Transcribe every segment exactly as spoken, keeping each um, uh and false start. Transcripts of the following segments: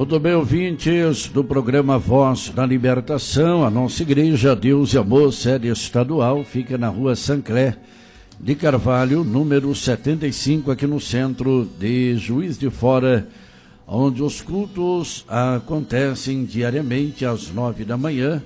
Muito bem, ouvintes do programa Voz da Libertação, a nossa igreja Deus e Amor, sede estadual, fica na rua Sancler de Carvalho, número setenta e cinco, aqui no centro de Juiz de Fora, onde os cultos acontecem diariamente às nove da manhã,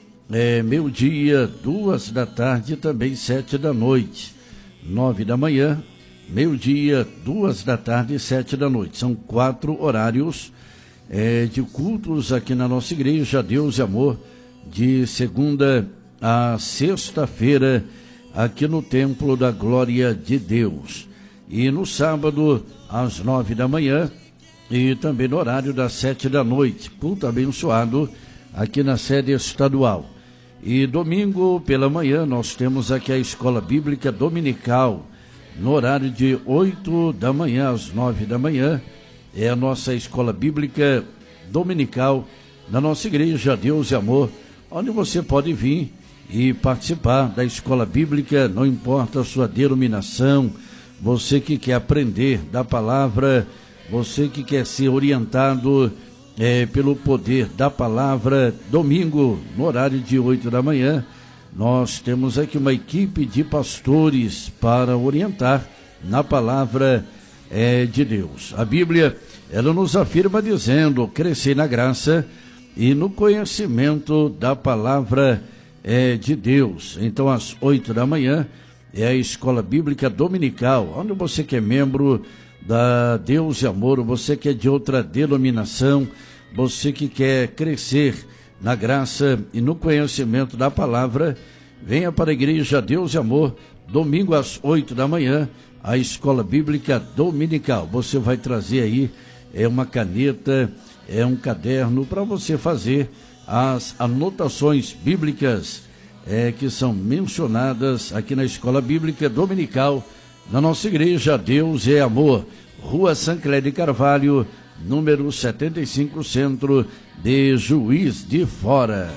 é, meio-dia, duas da tarde e também sete da noite. Nove da manhã, meio-dia, duas da tarde e sete da noite. São quatro horários é, de cultos aqui na nossa igreja Deus e Amor, de segunda a sexta-feira, aqui no Templo da Glória de Deus. E no sábado, às nove da manhã, e também no horário das sete da noite, culto abençoado aqui na sede estadual. E domingo pela manhã nós temos aqui a Escola Bíblica Dominical, no horário de oito da manhã às nove da manhã, é a nossa Escola Bíblica Dominical da nossa igreja Deus e Amor, onde você pode vir e participar da Escola Bíblica, não importa a sua denominação, você que quer aprender da palavra, você que quer ser orientado é, pelo poder da palavra. Domingo, no horário de oito da manhã, nós temos aqui uma equipe de pastores para orientar na palavra é, de Deus. A Bíblia, ela nos afirma dizendo, crescer na graça e no conhecimento da palavra é, de Deus. Então, às oito da manhã, é a Escola Bíblica Dominical, onde você que é membro da Deus e Amor, você que é de outra denominação, você que quer crescer na graça e no conhecimento da palavra, venha para a igreja Deus e Amor, domingo às oito da manhã, a Escola Bíblica Dominical. Você vai trazer aí é uma caneta, é um caderno para você fazer as anotações bíblicas é, que são mencionadas aqui na Escola Bíblica Dominical, na nossa igreja Deus e Amor, Rua Sancler de Carvalho, número setenta e cinco, centro de Juiz de Fora.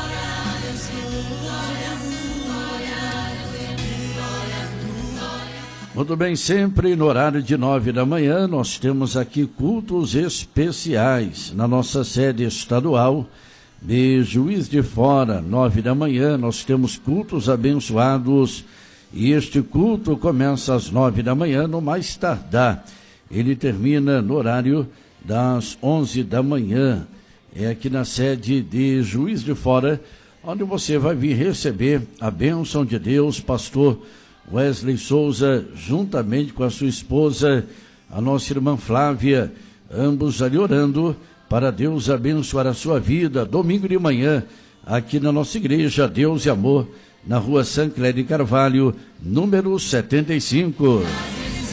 Muito bem, sempre no horário de nove da manhã, nós temos aqui cultos especiais na nossa sede estadual de Juiz de Fora. Nove da manhã, nós temos cultos abençoados e este culto começa às nove da manhã, no mais tardar. Ele termina no horário das onze da manhã. É aqui na sede de Juiz de Fora, onde você vai vir receber a bênção de Deus, pastor Wesley Souza, juntamente com a sua esposa, a nossa irmã Flávia, ambos ali orando para Deus abençoar a sua vida. Domingo de manhã, aqui na nossa igreja Deus e Amor, na rua Sancler de Carvalho, número setenta e cinco.